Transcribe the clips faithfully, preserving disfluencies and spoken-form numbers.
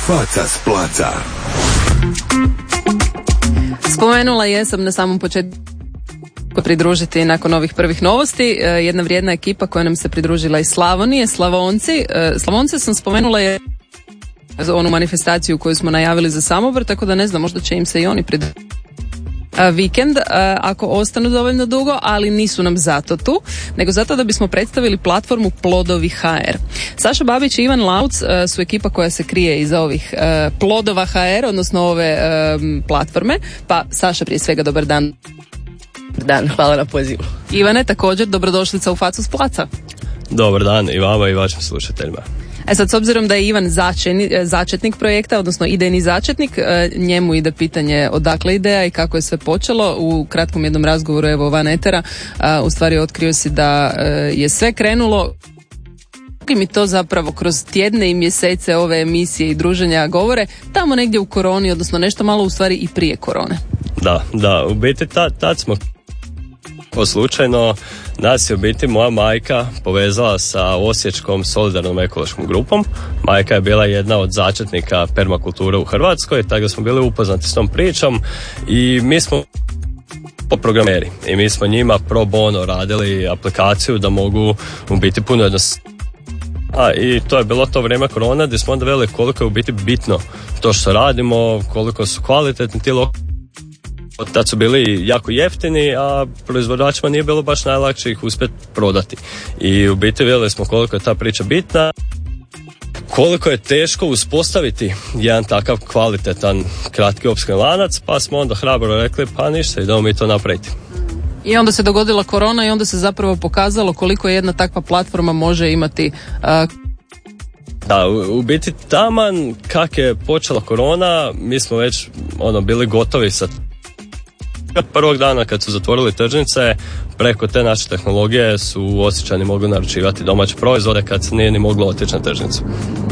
Faca s placa. Spomenula jesam na samom početku pridružiti nakon ovih prvih novosti. Jedna vrijedna ekipa koja nam se pridružila iz Slavonije, Slavonci. Slavonce sam spomenula je onu manifestaciju koju smo najavili za Samobor, tako da ne znam, možda će im se i oni pridružiti vikend ako ostanu dovoljno dugo, ali nisu nam zato tu, nego zato da bismo predstavili platformu Plodovi ha er. Saša Babić i Ivan Lauc su ekipa koja se krije iza ovih Plodova ha er, odnosno ove platforme. Pa Saša, prije svega dobar dan. Dobar dan, hvala na pozivu. Ivane, također dobrodošlica u Facu s placa. Dobar dan i vama i vašim slušateljima. E sad, s obzirom da je Ivan začeni, začetnik projekta, odnosno idejni začetnik, njemu ide pitanje odakle ideja i kako je sve počelo. U kratkom jednom razgovoru, evo, van etera, u stvari otkrio si da je sve krenulo, i mi to zapravo kroz tjedne i mjesece ove emisije i druženja govore, tamo negdje u koroni, odnosno nešto malo u stvari i prije korone. Da, da, u biti tad, tad smo slučajno, nas je u biti moja majka povezala sa Osječkom solidarnom ekološkom grupom. Majka je bila jedna od začetnika permakulture u Hrvatskoj, tako da smo bili upoznati s tom pričom i mi smo programeri i mi smo njima pro bono radili aplikaciju da mogu u biti puno jednostavno. A, i to je bilo to vrijeme korona gdje smo onda vidjeli koliko je u biti bitno to što radimo, koliko su kvalitetni ti lokali. Tad su bili jako jeftini, a proizvođačima nije bilo baš najlakše ih uspjeti prodati. I u biti vidjeli smo koliko je ta priča bitna, koliko je teško uspostaviti jedan takav kvalitetan kratki opskrbni lanac, pa smo onda hrabro rekli pa ništa, idemo mi to napraviti. I onda se dogodila korona i onda se zapravo pokazalo koliko jedna takva platforma može imati. Uh... Da, u, u biti taman kak je počela korona, mi smo već ono bili gotovi sa prvog dana kad su zatvorili tržnice. Preko te naše tehnologije su Osječani mogli naručivati domaće proizvode kad se nije ni moglo otići na tržnicu.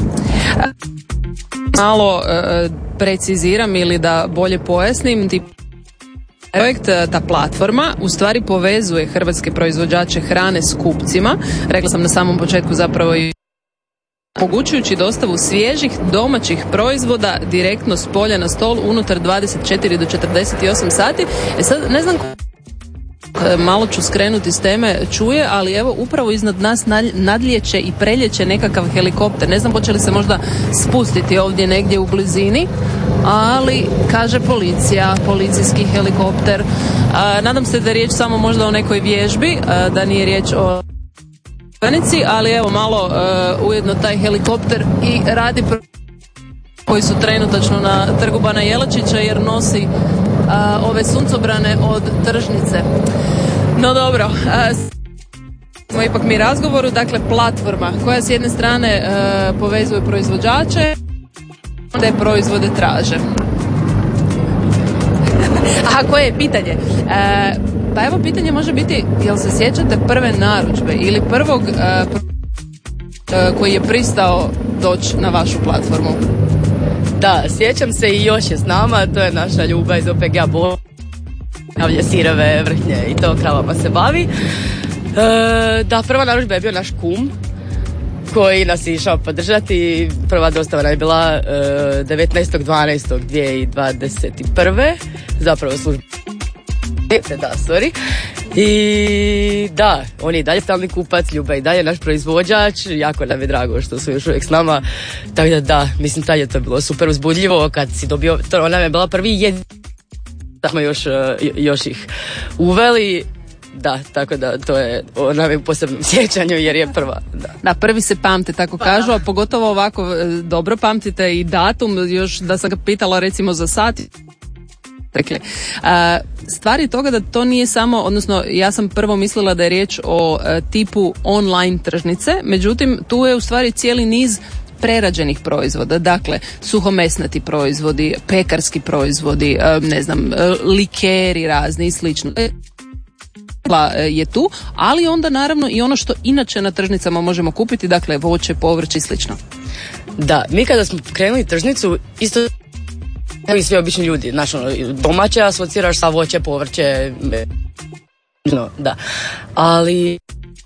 Malo e, preciziram ili da bolje pojasnim, ti projekt, ta platforma u stvari povezuje hrvatske proizvođače hrane s kupcima. Rekla sam na samom početku zapravo i omogućujući dostavu svježih domaćih proizvoda direktno s polja na stol unutar dvadeset četiri do četrdeset osam sati. E sad ne znam, malo ću skrenuti s teme, čuje, ali evo upravo iznad nas nadlijeće i preljeće nekakav helikopter. Ne znam hoće li se možda spustiti ovdje negdje u blizini, ali kaže policija, policijski helikopter. A, nadam se da je riječ samo možda o nekoj vježbi, a, da nije riječ o ali evo malo uh, ujedno taj helikopter i radi pro... koji su trenutačno na trgu Bana Jelačića jer nosi uh, ove suncobrane od tržnice. No dobro, uh, smo ipak mi razgovoru, dakle platforma koja s jedne strane uh, povezuje proizvođače, te proizvode traže. A koje je pitanje? Uh, Pa evo pitanje može biti, jel se sjećate prve narudžbe ili prvog uh, uh, koji je pristao doći na vašu platformu? Da, sjećam se i još je s nama, to je naša Ljuba iz o pe ge a Bovlje, sireve, vrhnje i to kravama se bavi. Uh, da, prva narudžba je bio naš kum koji nas je išao podržati. Prva dostava nam je bila uh, devetnaestog dvanaestog dvije tisuće dvadeset prve zapravo služba. Da, sorry. I da, on je i dalje stalni kupac, Ljuba je i dalje naš proizvođač, jako nam je drago što su još uvijek s nama, tako da da, mislim tad je to bilo super uzbudljivo kad si dobio, to ona je bila prvi jed, da smo još, još ih uveli, da, tako da to je ona je u posebnom sjećanju jer je prva. Da, da prvi se pamte, tako kažu, a pogotovo ovako dobro pamtite i datum, još da sam ga pitala recimo za sat. Dakle, stvar je toga da to nije samo, odnosno ja sam prvo mislila da je riječ o tipu online tržnice, međutim tu je u stvari cijeli niz prerađenih proizvoda, dakle suhomesnati proizvodi, pekarski proizvodi, ne znam, likeri razni i slično je tu, ali onda naravno i ono što inače na tržnicama možemo kupiti, dakle voće, povrće i slično. Da, mi kada smo krenuli tržnicu isto i svi obični ljudi, znači domaće asociraš sa voće, povrće, no, da. Ali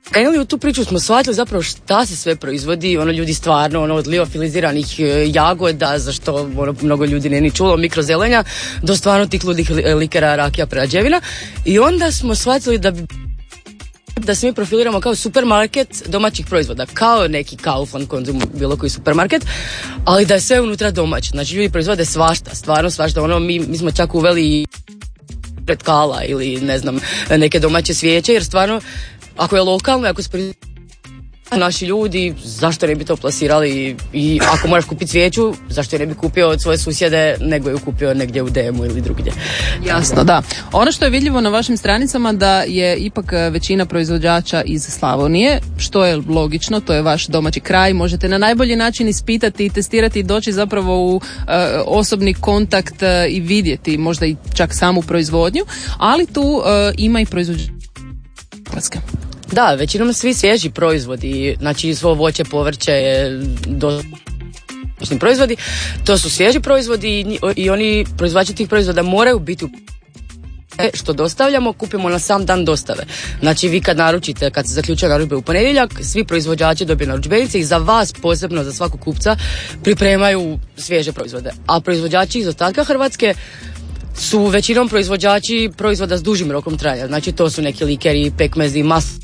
krenuli u tu priču smo shvatili zapravo šta se sve proizvodi, ono ljudi stvarno, ono od liofiliziranih jagoda, za što ono, mnogo ljudi nije ni čulo, mikrozelenja, do stvarno tih ludih likera, rakija, prerađevina. I onda smo shvatili da bi da se mi profiliramo kao supermarket domaćih proizvoda, kao neki Kaufland, Konzum, bilo koji supermarket, ali da je sve unutra domaće. Znači ljudi proizvode svašta, stvarno svašta. Ono, mi, mi smo čak uveli pretkala ili ne znam, neke domaće svijeće, jer stvarno ako je lokalno, ako se naši ljudi, zašto ne bi to plasirali, i ako moraš kupiti svijeću, zašto je ne bi kupio od svoje susjede, nego je kupio negdje u D M-u ili drugdje. Jasno, da. Ono što je vidljivo na vašim stranicama da je ipak većina proizvođača iz Slavonije, što je logično, to je vaš domaći kraj, možete na najbolji način ispitati i testirati i doći zapravo u uh, osobni kontakt uh, i vidjeti možda i čak samu proizvodnju, ali tu uh, ima i proizvođača Hrvatske. Da, većinom svi svježi proizvodi, znači svo voće, povrće, do... proizvodi, to su svježi proizvodi i oni proizvođači tih proizvoda moraju biti u što dostavljamo, kupimo na sam dan dostave. Znači vi kad naručite, kad se zaključuje narudžbe u ponedjeljak, svi proizvođači dobiju narudžbenice i za vas posebno, za svakog kupca, pripremaju svježe proizvode. A proizvođači iz ostatka Hrvatske su većinom proizvođači proizvoda s dužim rokom trajanja. Znači to su neki likeri, pekmezi, mastre,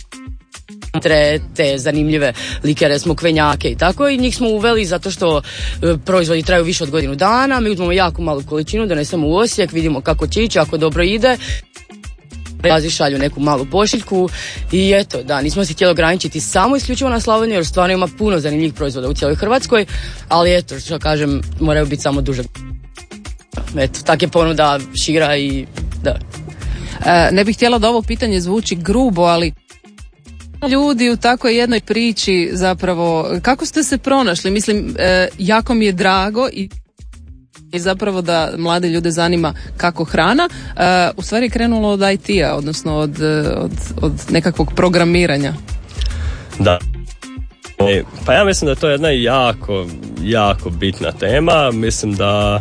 te zanimljive likere, smokvenjake i tako, i njih smo uveli zato što e, proizvodi traju više od godinu dana, mi uzmemo jako malu količinu, donesemo u Osijek, vidimo kako će ići, ako dobro ide, šalju neku malu pošiljku i eto, da, nismo se htjeli ograničiti samo isključivo na Slavoniju, jer stvarno ima puno zanimljivih proizvoda u cijeloj Hrvatskoj, ali eto, što kažem, moraju biti samo duže. Eto, tak je ponuda šira i da. E, ne bih htjela da ovo pitanje zvuči grubo, ali ljudi u takvoj jednoj priči zapravo, kako ste se pronašli? Mislim, e, jako mi je drago i, i zapravo da mlade ljude zanima kako hrana. E, u stvari je krenulo od I T-a, odnosno od, od, od nekakvog programiranja. Da. Pa ja mislim da je to jedna jako, jako bitna tema. Mislim da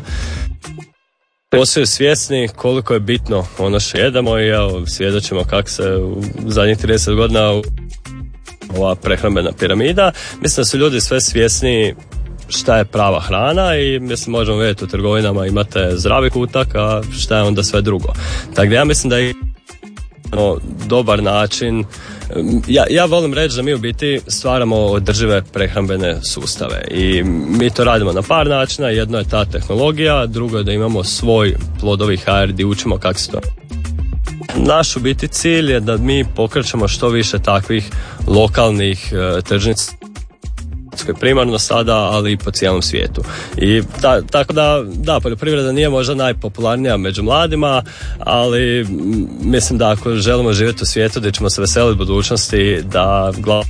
postaju svjesni koliko je bitno ono što jedemo i evo, svjedočimo kako se u zadnjih trideset godina ova prehrambena piramida. Mislim da su ljudi sve svjesni šta je prava hrana i mislim možemo vidjeti u trgovinama imate zdravi kutak, a šta je onda sve drugo. Tako da ja mislim da je no, dobar način. Ja, ja volim reći da mi u biti stvaramo održive prehrambene sustave i mi to radimo na par načina. Jedno je ta tehnologija, drugo je da imamo svoj plodovi H R gdje učimo kako se to. Naš u biti cilj je da mi pokrećemo što više takvih lokalnih uh, tržnica, primarno sada, ali i po cijelom svijetu. I ta, tako da, da, poljoprivreda nije možda najpopularnija među mladima, ali mislim da ako želimo živjeti u svijetu gdje ćemo se veseliti budućnosti, da glavno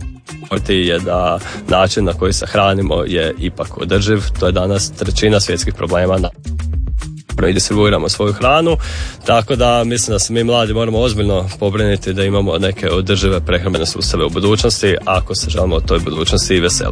je da način na koji se hranimo je ipak održiv. To je danas trećina svjetskih problema na i distribuiramo svoju hranu, tako da mislim da se mi mladi moramo ozbiljno pobrinuti da imamo neke održive prehrambene sustave u budućnosti, ako se želimo o toj budućnosti i veseli.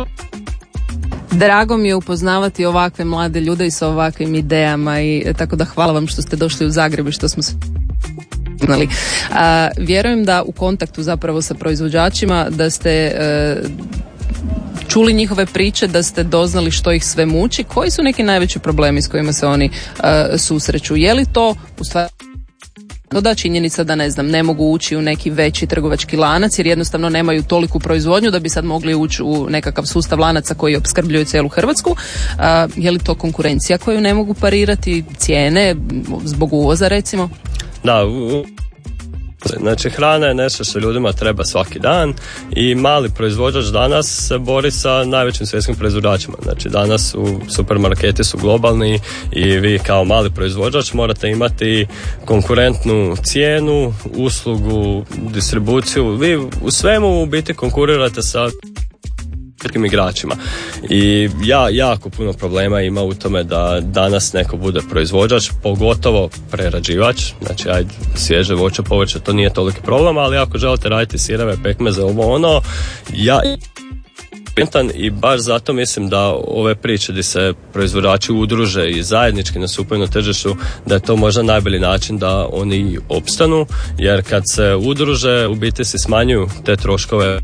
Drago mi je upoznavati ovakve mlade ljude i sa ovakvim idejama, i tako da hvala vam što ste došli u Zagreb i što smo se znali. A, vjerujem da u kontaktu zapravo sa proizvođačima da ste e, čuli njihove priče, da ste doznali što ih sve muči, koji su neki najveći problemi s kojima se oni uh, susreću. Je li to u stvari da činjenica da ne znam, ne mogu ući u neki veći trgovački lanac jer jednostavno nemaju toliku proizvodnju da bi sad mogli ući u nekakav sustav lanaca koji opskrbljuje cijelu Hrvatsku. Uh, je li to konkurencija koju ne mogu parirati, cijene zbog uvoza recimo? Da, u... Znači hrana je nešto što ljudima treba svaki dan i mali proizvođač danas se bori sa najvećim svjetskim proizvođačima. Znači danas u supermarketi su globalni i vi kao mali proizvođač morate imati konkurentnu cijenu, uslugu, distribuciju. Vi u svemu u biti konkurirate sa igračima. I ja jako puno problema ima u tome da danas neko bude proizvođač, pogotovo prerađivač, znači ajde svježe voće, povrće, to nije toliki problem, ali ako želite raditi sireve, pekmeze, ovo ono, ja I baš zato mislim da ove priče gdje se proizvođači udruže i zajednički nastupaju na tržištu, da je to možda najbolji način da oni opstanu, jer kad se udruže u biti se smanjuju te troškove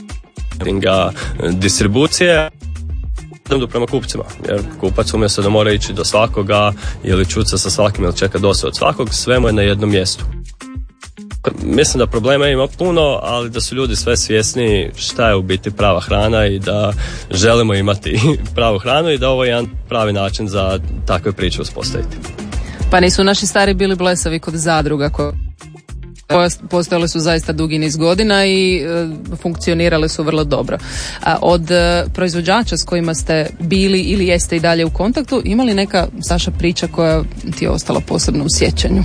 distribucije prema kupcima, jer kupac umjesto da mora ići do svakoga ili čuca sa svakim ili čeka dosta od svakog, sve mu je na jednom mjestu. Mislim da problema ima puno, ali da su ljudi sve svjesni šta je u biti prava hrana i da želimo imati pravu hranu i da ovo je jedan pravi način za takve priče uspostaviti. Pa nisu naši stari bili blesavi kod zadruga koje postojale su zaista dugi niz godina i e, funkcionirale su vrlo dobro. A od e, proizvođača s kojima ste bili ili jeste i dalje u kontaktu, imali neka, Saša, priča koja ti je ostala posebno u sjećanju?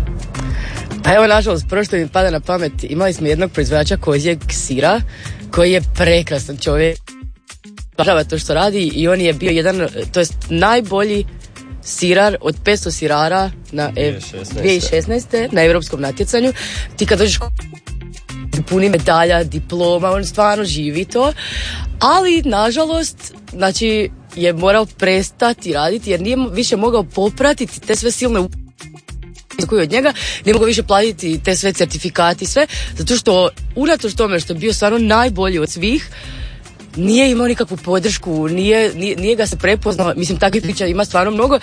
Pa evo, nažalost, prvo što mi pada na pamet, imali smo jednog proizvođača kozjeg sira, koji je prekrasan čovjek. Pažava to što radi i on je bio jedan, to jest najbolji sirar od petsto sirara na dvije tisuće šesnaeste na europskom natjecanju. Ti kad dođeš puni medalja, diploma, on stvarno živi to. Ali, nažalost, znači, je morao prestati raditi jer nije više mogao popratiti te sve silne koji od njega, ne mogu više platiti te sve certifikati, sve, zato što unatoč tome što je bio stvarno najbolji od svih, nije imao nikakvu podršku, nije, nije, nije ga se prepoznao, mislim, takvih priča ima stvarno mnogo.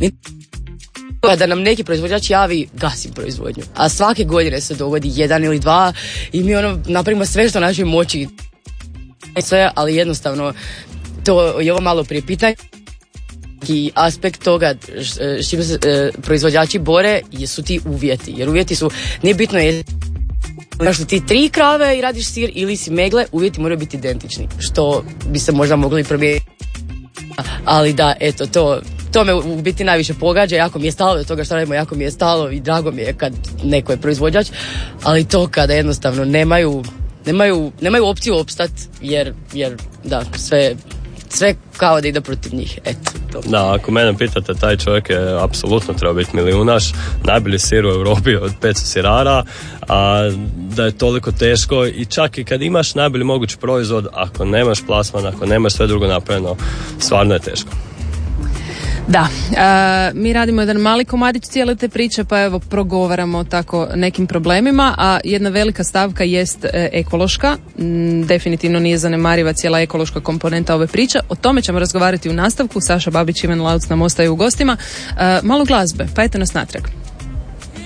Da nam neki proizvođač javi, gasim proizvodnju, a svake godine se dogodi jedan ili dva i mi ono napravimo sve što našoj moći, sve, ali jednostavno to je ovo malo prije pitanje. I aspekt toga s čim se e, proizvođači bore su ti uvjeti, jer uvjeti su, nije bitno je imaš li ti tri krave i radiš sir ili si megle, uvjeti moraju biti identični, što bi se možda mogli promijeniti. Ali da, eto, to, to me u biti najviše pogađa, jako mi je stalo do toga što radimo, jako mi je stalo i drago mi je kad neko je proizvođač, ali to kada jednostavno nemaju, nemaju, nemaju opciju opstati, jer, jer da, sve sve kao da ide protiv njih. Eto, to. Da, ako mene pitate, taj čovjek je apsolutno treba biti milijunaš, najbolji sir u Europi od petsto sirara, a da je toliko teško i čak i kad imaš najbolji mogući proizvod, ako nemaš plasman, ako nemaš sve drugo napravljeno, stvarno je teško. Da, e, mi radimo jedan mali komadić cijele te priče, pa evo progovaramo tako nekim problemima, a jedna velika stavka jest e, ekološka. M, definitivno nije zanemariva cijela ekološka komponenta ove priče. O tome ćemo razgovarati u nastavku. Saša Babić i Ivan Lauc nam ostaju u gostima. E, malo glazbe, pa eto nas natrag.